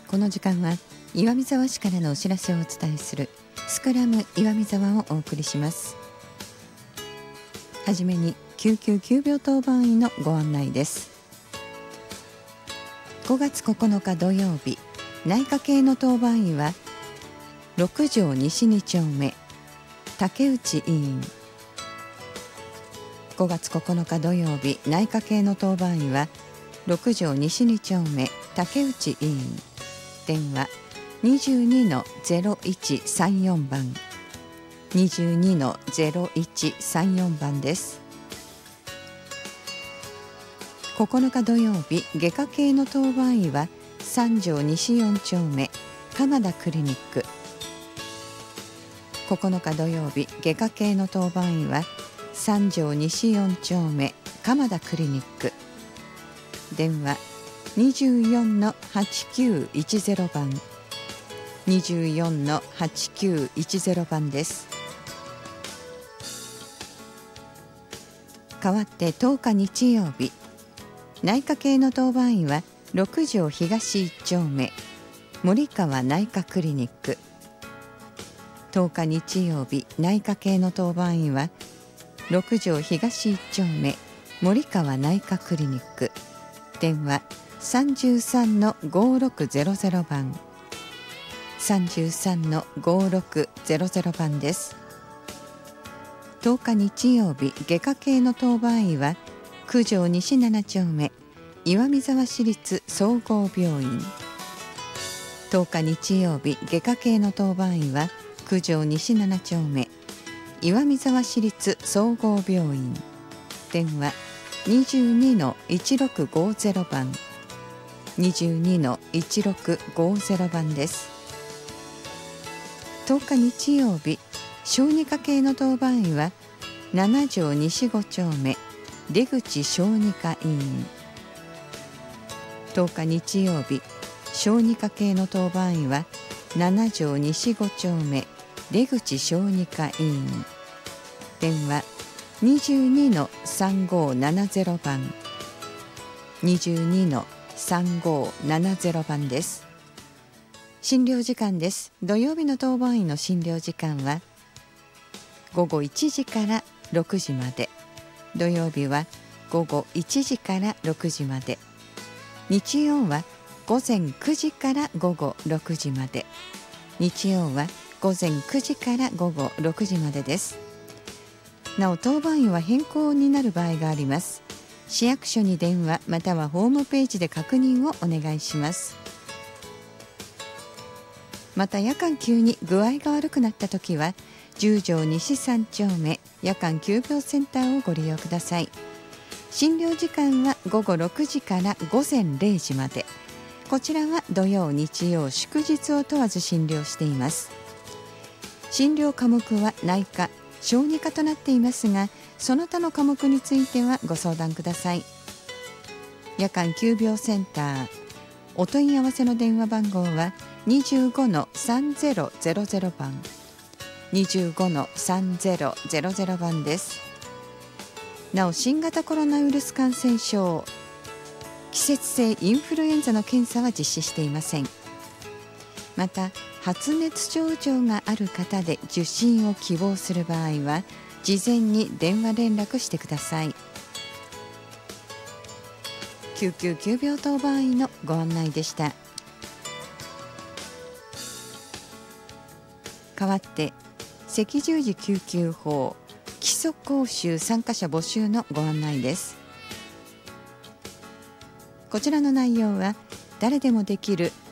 この時間は岩見沢市からのお知らせをお伝えするスクラム岩見沢をお送りします。はじめに救急急病当番医のご案内です。5月9日土曜日、内科系の当番医は6条西2丁目竹内医院。5月9日土曜日、内科系の当番医は6条西2丁目竹内医院。電話 22-0134 番 22-0134 番です。9日土曜日、外科系の当番医は3条西4丁目鎌田クリニック。9日土曜日、外科系の当番医は3条西4丁目鎌田クリニック。電話 24-8910 番 24-8910 番です。代わって10日日曜日、内科系の当番医は6条東1丁目森川内科クリニック。10日日曜日、内科系の当番医は6条東1丁目森川内科クリニック。電話 33-5600 番 33-5600 番です。10日日曜日、外科系の当番医は9条西7丁目岩見沢市立総合病院。10日日曜日、外科系の当番医は9条西7丁目岩見沢市立総合病院。電話 22-1650 番 22-1650 番です。10日日曜日、小児科系の当番医は7条西5丁目出口小児科医院。10日日曜日、小児科系の当番医は7条西5丁目出口小児科医院。電話 22-3570 番 22-3570 番です。診療時間です。土曜日の当番医の診療時間は午後1時から6時まで。土曜日は午後1時から6時まで。日曜は午前9時から午後6時まで。日曜は午前9時から午後6時までです。なお、当番医は変更になる場合があります。市役所に電話またはホームページで確認をお願いします。また、夜間急に具合が悪くなったときは10条西3丁目夜間急病センターをご利用ください。診療時間は午後6時から午前0時まで。こちらは土曜日曜祝日を問わず診療しています。診療科目は内科小児科となっていますが、その他の科目についてはご相談ください。夜間急病センター、お問い合わせの電話番号は 25-3000 番 25-3000 番です。なお、新型コロナウイルス感染症季節性インフルエンザの検査は実施していません。また、発熱症状がある方で受診を希望する場合は事前に電話連絡してください。救急急病当番医のご案内でした。代わって赤十字救急法基礎講習参加者募集のご案内です。こちらの内容は誰でもできる